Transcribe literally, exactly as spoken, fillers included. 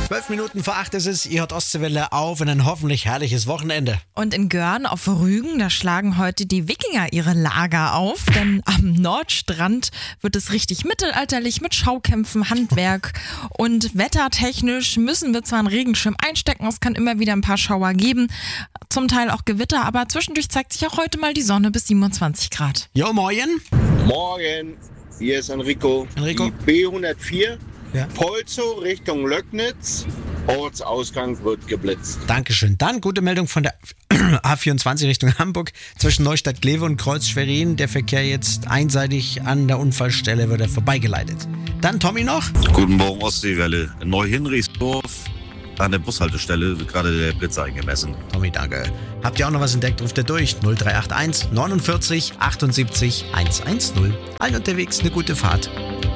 Zwölf Minuten vor acht ist es, ihr hört Ostseewelle auf in ein hoffentlich herrliches Wochenende. Und in Görn auf Rügen, da schlagen heute die Wikinger ihre Lager auf, denn am Nordstrand wird es richtig mittelalterlich mit Schaukämpfen, Handwerk und wettertechnisch müssen wir zwar einen Regenschirm einstecken, es kann immer wieder ein paar Schauer geben, zum Teil auch Gewitter, aber zwischendurch zeigt sich auch heute mal die Sonne bis siebenundzwanzig Grad. Jo, moin. Morgen, hier ist Enrico. Enrico. Die B hundertvier, Ja. Polzow Richtung Löcknitz. Ortsausgang wird geblitzt. Dankeschön. Dann gute Meldung von der A vierundzwanzig Richtung Hamburg. Zwischen Neustadt-Glewe und Kreuz-Schwerin. Der Verkehr jetzt einseitig an der Unfallstelle wird er vorbeigeleitet. Dann Tommy noch. Guten Morgen, Ostseewelle. Neu-Hinrichsdorf an der Bushaltestelle wird gerade der Blitz eingemessen. Tommy, danke. Habt ihr auch noch was entdeckt? Ruft ihr durch. null drei acht eins neunundvierzig achtundsiebzig hundertzehn. Allen unterwegs eine gute Fahrt.